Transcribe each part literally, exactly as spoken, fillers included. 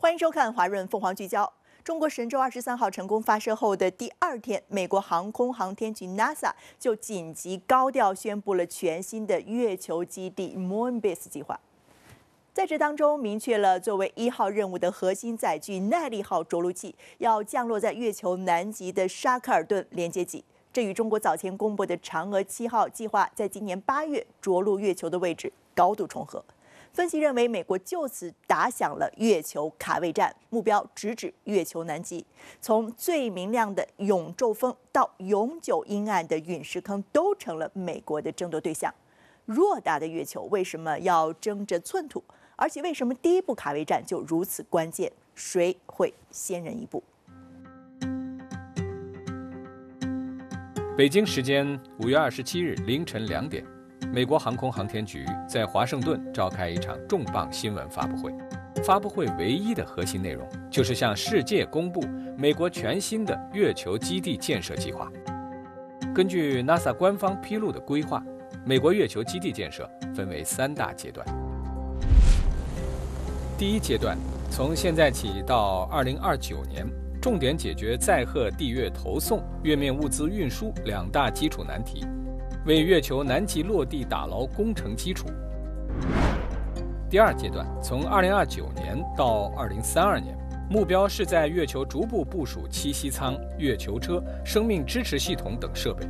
欢迎收看华润凤凰聚焦。中国神舟二十三号成功发射后的第二天，美国航空航天局 NASA 就紧急高调宣布了全新的月球基地 Moonbase 计划。在这当中，明确了作为一号任务的核心载具耐力号着陆器要降落在月球南极的沙克尔顿连接脊。这与中国早前公布的嫦娥七号计划在今年八月着陆月球的位置高度重合。分析认为，美国就此打响了月球卡位战，目标直指月球南极。从最明亮的永昼峰到永久阴暗的陨石坑，都成了美国的争夺对象。偌大的月球为什么要争着寸土？而且为什么第一步卡位战就如此关键？谁会先人一步？ 北京时间五月二十七日凌晨两点。美国航空航天局在华盛顿召开一场重磅新闻发布会，发布会唯一的核心内容就是向世界公布美国全新的月球基地建设计划。根据 NASA 官方披露的规划，美国月球基地建设分为三大阶段。第一阶段，从现在起到二零二九年，重点解决载荷地月投送、月面物资运输两大基础难题，为月球南极落地打牢工程基础。第二阶段，从二零二九年到二零三二年，目标是在月球逐步部署栖息舱、月球车、生命支持系统等设备。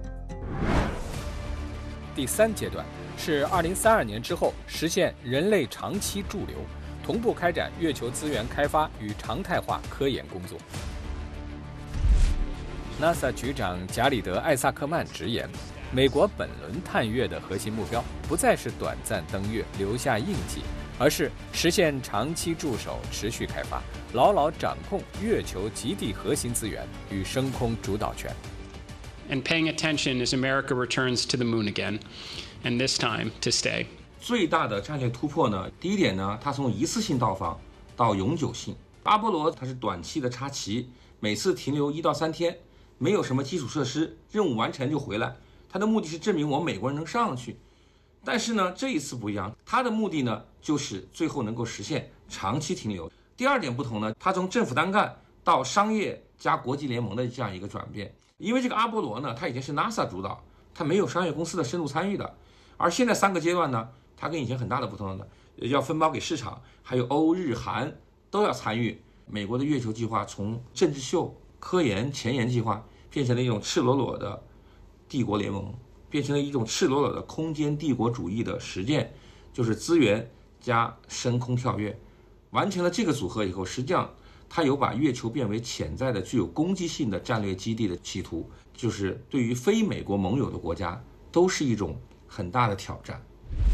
第三阶段是二零三二年之后实现人类长期驻留，同步开展月球资源开发与常态化科研工作。NASA 局长贾里德·艾萨克曼直言，美国本轮探月的核心目标不再是短暂登月留下印记，而是实现长期驻守、持续开发，牢牢掌控月球极地核心资源与升空主导权。 And paying attention as America returns to the moon again, and this time to stay. 最大的战略突破呢，第一点呢，它从一次性到访到永久性。阿波罗它是短期的插旗，每次停留一到三天，没有什么基础设施，任务完成就回来。它的目的是证明我们美国人能上去，但是呢，这一次不一样，它的目的呢，就是最后能够实现长期停留。第二点不同呢，它从政府单干到商业加国际联盟的这样一个转变。因为这个阿波罗呢，它以前是 NASA 主导，它没有商业公司的深度参与的，而现在三个阶段呢，它跟以前很大的不同的，要分包给市场，还有欧日韩都要参与。美国的月球计划从政治秀、科研、前沿计划变成了一种赤裸裸的帝国联盟，变成了一种赤裸裸的空间帝国主义的实践，就是资源加升空跳跃。完成了这个组合以后，实际上它有把月球变为潜在的具有攻击性的战略基地的企图，就是对于非美国盟友的国家都是一种很大的挑战。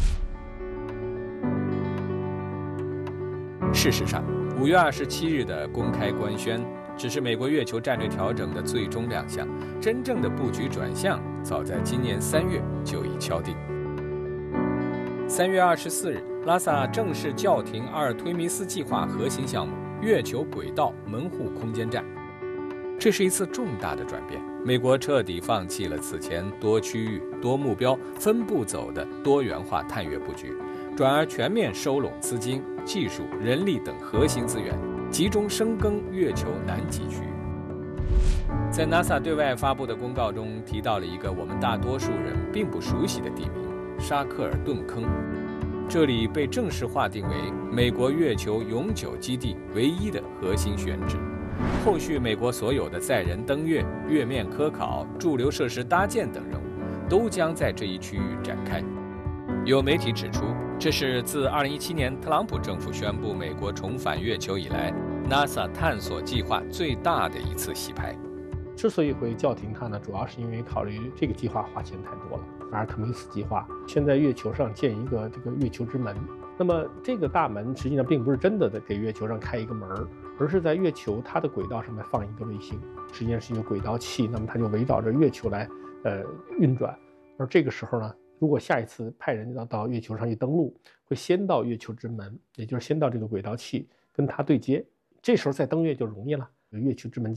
事实上，五月二十七日的公开官宣只是美国月球战略调整的最终亮相，真正的布局转向早在今年三月就已敲定。三月二十四日，拉萨正式叫停阿尔忒弥斯计划核心项目月球轨道门户空间站。这是一次重大的转变，美国彻底放弃了此前多区域、多目标、分步走的多元化探月布局，转而全面收拢资金、技术、人力等核心资源，集中深耕月球南极区域。在 NASA 对外发布的公告中提到了一个我们大多数人并不熟悉的地名——沙克尔顿坑。这里被正式划定为美国月球永久基地唯一的核心选址。后续美国所有的载人登月、月面科考、驻留设施搭建等任务，都将在这一区域展开。有媒体指出，这是自二零一七年特朗普政府宣布美国重返月球以来 ，NASA 探索计划最大的一次洗牌。 之所以会叫停它呢，主要是因为考虑这个计划花钱太多了。阿尔忒弥斯计划先在月球上建一个这个月球之门，那么这个大门实际上并不是真的给月球上开一个门，而是在月球它的轨道上面放一个卫星，实际上是一个轨道器，那么它就围绕着月球来呃运转。而这个时候呢，如果下一次派人到到月球上去登陆，会先到月球之门，也就是先到这个轨道器跟它对接，这时候再登月就容易了。月球之门